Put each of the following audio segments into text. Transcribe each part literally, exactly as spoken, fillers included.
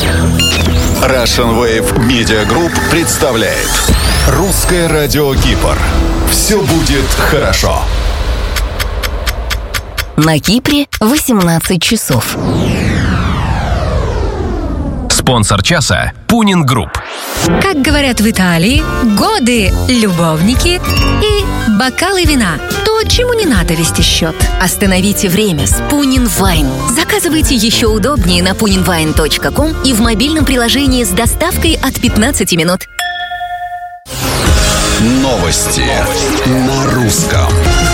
Russian Wave Media Group представляет Русское радио Кипр. Все будет хорошо. На Кипре восемнадцать часов. Спонсор часа – Пунин Групп. Как говорят в Италии, годы, любовники и бокалы вина. То, чему не надо вести счет. Остановите время с Пунин Вайн. Заказывайте еще удобнее на пунин вайн точка ком и в мобильном приложении с доставкой от пятнадцати минут. Новости на русском.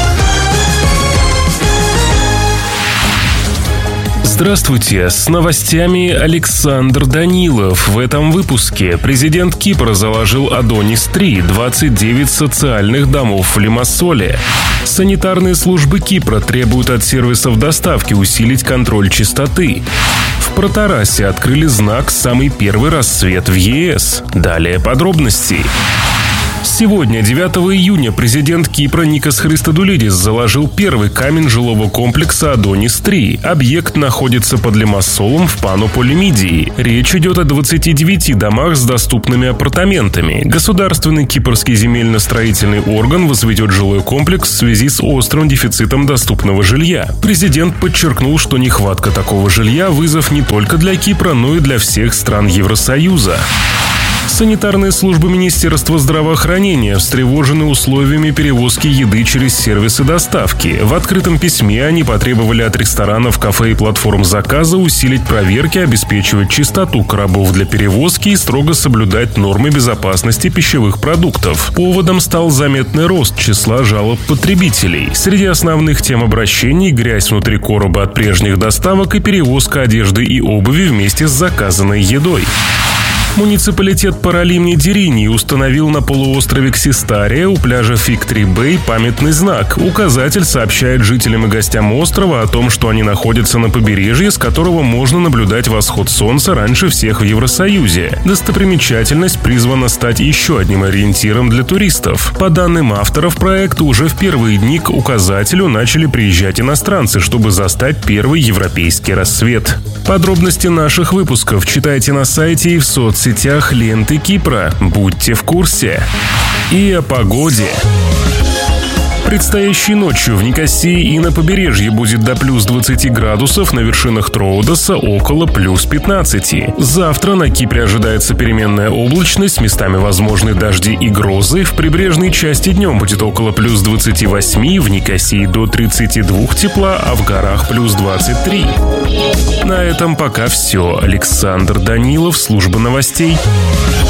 Здравствуйте, с новостями Александр Данилов. В этом выпуске президент Кипра заложил Адонис три, двадцать девять социальных домов в Лимассоле. Санитарные службы Кипра требуют от сервисов доставки усилить контроль чистоты. В Протарасе открыли знак «Самый первый рассвет в ЕС». Далее подробности. Сегодня, девятого июня, президент Кипра Никос Христодулидис заложил первый камень жилого комплекса Адонис три. Объект находится под Лимассолом в Пано-Полимидии. Речь идет о двадцати девяти домах с доступными апартаментами. Государственный кипрский земельно-строительный орган возведет жилой комплекс в связи с острым дефицитом доступного жилья. Президент подчеркнул, что нехватка такого жилья – вызов не только для Кипра, но и для всех стран Евросоюза. Санитарные службы Министерства здравоохранения встревожены условиями перевозки еды через сервисы доставки. В открытом письме они потребовали от ресторанов, кафе и платформ заказа усилить проверки, обеспечивать чистоту коробов для перевозки и строго соблюдать нормы безопасности пищевых продуктов. Поводом стал заметный рост числа жалоб потребителей. Среди основных тем обращений – грязь внутри короба от прежних доставок и перевозка одежды и обуви вместе с заказанной едой. Муниципалитет Паралимни-Дерини установил на полуострове Ксистария у пляжа Фиг-три-Бэй памятный знак. Указатель сообщает жителям и гостям острова о том, что они находятся на побережье, с которого можно наблюдать восход солнца раньше всех в Евросоюзе. Достопримечательность призвана стать еще одним ориентиром для туристов. По данным авторов проекта, уже в первые дни к указателю начали приезжать иностранцы, чтобы застать первый европейский рассвет. Подробности наших выпусков читайте на сайте и в соцсетях. В сетях ленты Кипра. Будьте в курсе. И о погоде. Предстоящей ночью в Никосии и на побережье будет до плюс двадцати градусов, на вершинах Троудоса около плюс пятнадцати. Завтра на Кипре ожидается переменная облачность, местами возможны дожди и грозы. В прибрежной части днем будет около плюс двадцати восьми, в Никосии до тридцати двух тепла, а в горах плюс двадцать три. На этом пока все. Александр Данилов, служба новостей.